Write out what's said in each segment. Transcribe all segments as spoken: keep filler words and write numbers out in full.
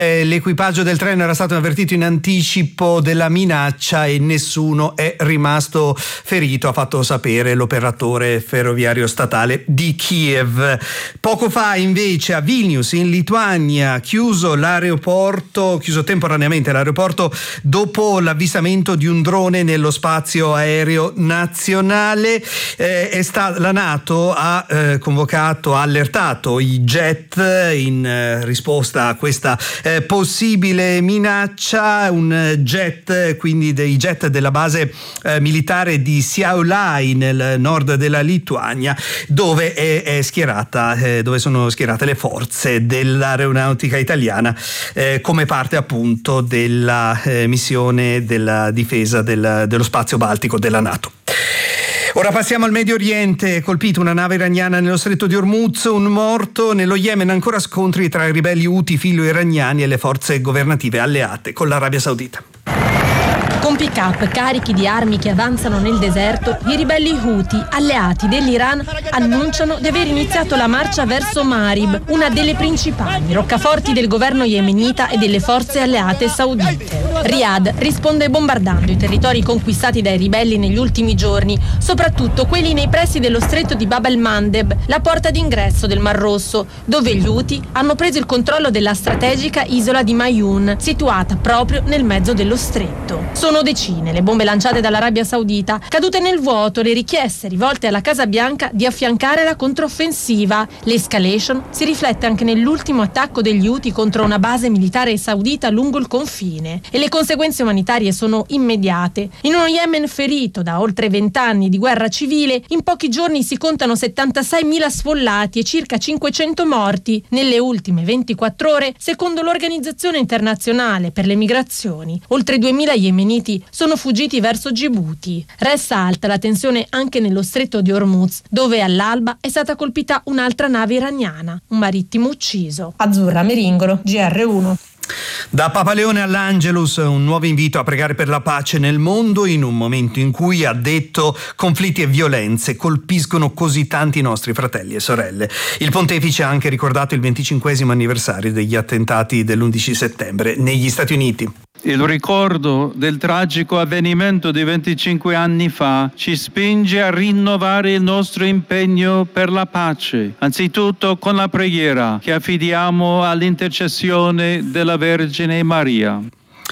L'equipaggio del treno era stato avvertito in anticipo della minaccia e nessuno è rimasto ferito, ha fatto sapere l'operatore ferroviario statale di Kiev. Poco fa invece a Vilnius in Lituania chiuso l'aeroporto, chiuso temporaneamente l'aeroporto dopo l'avvistamento di un drone nello spazio aereo nazionale. Eh, è sta, la NATO ha eh, convocato, ha allertato i jet in eh, risposta a questa eh, possibile minaccia. Un jet, quindi dei jet della base eh, militare di Šiauliai nel nord della Lituania, dove è, è schierata eh, dove sono schierate le forze dell'aeronautica italiana eh, come parte appunto della eh, missione della difesa del, dello spazio baltico della NATO. Ora passiamo al Medio Oriente. Colpito una nave iraniana nello stretto di Hormuz, un morto. Nello Yemen ancora scontri tra i ribelli Houthi filo-iraniani e le forze governative alleate con l'Arabia Saudita. Con pick-up carichi di armi che avanzano nel deserto, i ribelli Houthi, alleati dell'Iran, annunciano di aver iniziato la marcia verso Marib, una delle principali roccaforti del governo yemenita e delle forze alleate saudite. Riyadh risponde bombardando i territori conquistati dai ribelli negli ultimi giorni, soprattutto quelli nei pressi dello stretto di Bab el-Mandeb, la porta d'ingresso del Mar Rosso, dove gli Houthi hanno preso il controllo della strategica isola di Mayun, situata proprio nel mezzo dello stretto. Sono decine le bombe lanciate dall'Arabia Saudita, cadute nel vuoto le richieste rivolte alla Casa Bianca di affiancare la controffensiva. L'escalation si riflette anche nell'ultimo attacco degli Houthi contro una base militare saudita lungo il confine, e le conseguenze umanitarie sono immediate. In uno Yemen ferito da oltre vent'anni di guerra civile, in pochi giorni si contano settantaseimila sfollati e circa cinquecento morti. Nelle ultime ventiquattro ore, secondo l'Organizzazione Internazionale per le Migrazioni, oltre duemila yemeniti sono fuggiti verso Gibuti. Resta alta la tensione anche nello stretto di Hormuz, dove all'alba è stata colpita un'altra nave iraniana, un marittimo ucciso. Azzurra Meringolo, G R uno. Da Papa Leone all'Angelus, un nuovo invito a pregare per la pace nel mondo in un momento in cui, ha detto, conflitti e violenze colpiscono così tanti nostri fratelli e sorelle. Il pontefice ha anche ricordato il venticinquesimo anniversario degli attentati dell'undici settembre negli Stati Uniti. Il ricordo del tragico avvenimento di venticinque anni fa ci spinge a rinnovare il nostro impegno per la pace, anzitutto con la preghiera che affidiamo all'intercessione della Vergine Maria.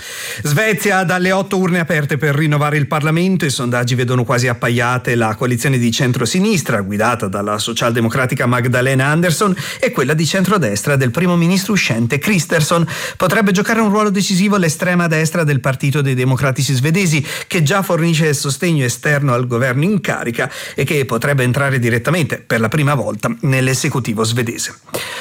Svezia, dalle otto urne aperte per rinnovare il Parlamento, i sondaggi vedono quasi appaiate la coalizione di centrosinistra guidata dalla socialdemocratica Magdalena Andersson e quella di centrodestra del primo ministro uscente Kristersson. Potrebbe giocare un ruolo decisivo l'estrema destra del Partito dei Democratici svedesi, che già fornisce sostegno esterno al governo in carica e che potrebbe entrare direttamente per la prima volta nell'esecutivo svedese.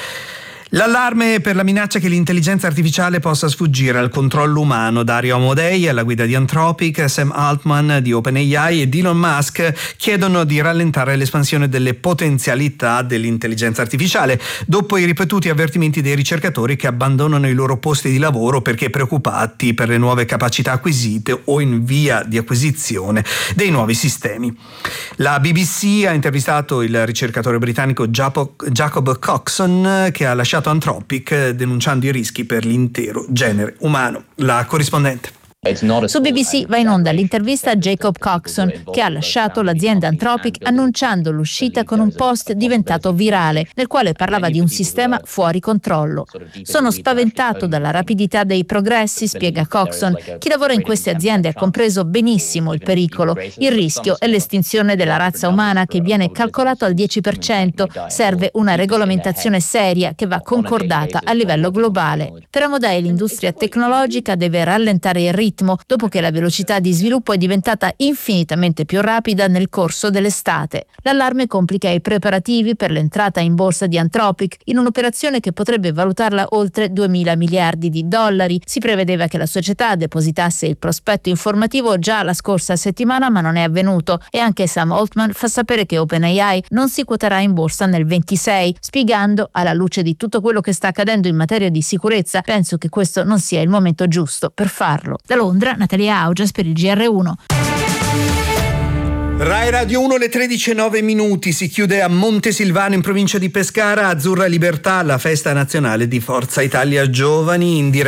L'allarme per la minaccia che l'intelligenza artificiale possa sfuggire al controllo umano. Dario Amodei, alla guida di Anthropic, Sam Altman di OpenAI ed Elon Musk chiedono di rallentare l'espansione delle potenzialità dell'intelligenza artificiale dopo i ripetuti avvertimenti dei ricercatori che abbandonano i loro posti di lavoro perché preoccupati per le nuove capacità acquisite o in via di acquisizione dei nuovi sistemi. La B B C ha intervistato il ricercatore britannico Jacob Coxon, che ha lasciato Anthropic denunciando i rischi per l'intero genere umano. La corrispondente. Su B B C va in onda l'intervista a Jacob Coxon, che ha lasciato l'azienda Anthropic annunciando l'uscita con un post diventato virale, nel quale parlava di un sistema fuori controllo. Sono spaventato dalla rapidità dei progressi, spiega Coxon. Chi lavora in queste aziende ha compreso benissimo il pericolo. Il rischio è l'estinzione della razza umana, che viene calcolato al dieci per cento. Serve una regolamentazione seria che va concordata a livello globale. Per Amodei l'industria tecnologica deve rallentare il ritmo dopo che la velocità di sviluppo è diventata infinitamente più rapida nel corso dell'estate. L'allarme complica i preparativi per l'entrata in borsa di Anthropic in un'operazione che potrebbe valutarla oltre duemila miliardi di dollari. Si prevedeva che la società depositasse il prospetto informativo già la scorsa settimana, ma non è avvenuto, e anche Sam Altman fa sapere che OpenAI non si quoterà in borsa nel ventisei, spiegando: alla luce di tutto quello che sta accadendo in materia di sicurezza, penso che questo non sia il momento giusto per farlo. Da Londra, Natalia Augias per il G R uno. Rai Radio uno, le tredici e nove minuti, si chiude a Montesilvano in provincia di Pescara, Azzurra Libertà, la festa nazionale di Forza Italia Giovani, in diretta